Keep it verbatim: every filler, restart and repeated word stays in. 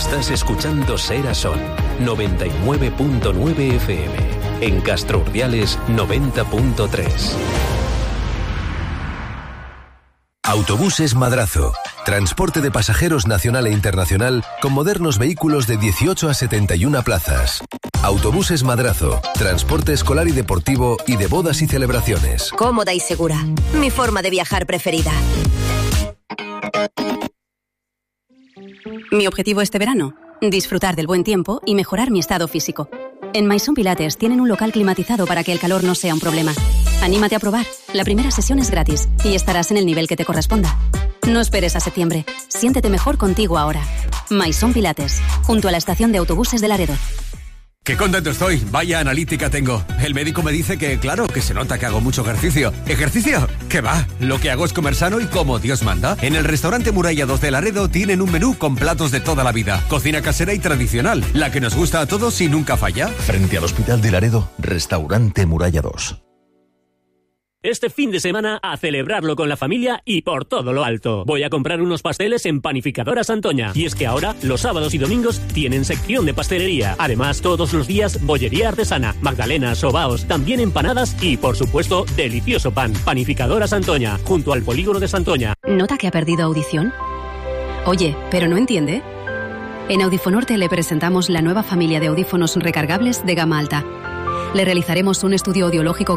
Estás escuchando Sera Son, noventa y nueve punto nueve F M. En Castro Urdiales, noventa punto tres. Autobuses Madrazo. Transporte de pasajeros nacional e internacional con modernos vehículos de dieciocho a setenta y una plazas. Autobuses Madrazo. Transporte escolar y deportivo y de bodas y celebraciones. Cómoda y segura. Mi forma de viajar preferida. Mi objetivo este verano, disfrutar del buen tiempo y mejorar mi estado físico. En Maison Pilates tienen un local climatizado para que el calor no sea un problema. Anímate a probar. La primera sesión es gratis y estarás en el nivel que te corresponda. No esperes a septiembre. Siéntete mejor contigo ahora. Maison Pilates, junto a la estación de autobuses de Laredo. ¡Qué contento estoy! Vaya analítica tengo. El médico me dice que, claro, que se nota que hago mucho ejercicio. ¿Ejercicio? ¿Qué va? Lo que hago es comer sano y como Dios manda. En el restaurante Muralla dos de Laredo tienen un menú con platos de toda la vida. Cocina casera y tradicional. La que nos gusta a todos y nunca falla. Frente al Hospital de Laredo, restaurante Muralla dos. Este fin de semana a celebrarlo con la familia y por todo lo alto. Voy a comprar unos pasteles en Panificadora Santoña. Y es que ahora, los sábados y domingos, tienen sección de pastelería. Además, todos los días, bollería artesana, magdalenas, sobaos, también empanadas y, por supuesto, delicioso pan. Panificadora Santoña, junto al polígono de Santoña. ¿Nota que ha perdido audición? Oye, ¿pero no entiende? En Audifonorte le presentamos la nueva familia de audífonos recargables de gama alta. Le realizaremos un estudio audiológico